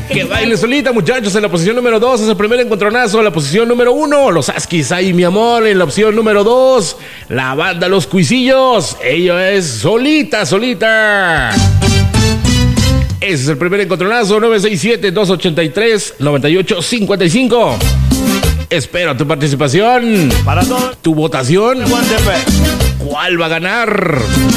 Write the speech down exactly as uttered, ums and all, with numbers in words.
Que baile solita, muchachos, en la posición número dos. Es el primer encontronazo. En la posición número uno, los Askis, ahí mi amor. En la opción número dos, la banda Los Cuisillos. Ello es Solita, Solita. Ese es el primer encontronazo. nueve seis siete, dos ocho tres, nueve ocho cinco cinco. Espero tu participación. Para todos. Tu votación. ¿Cuál va a ganar?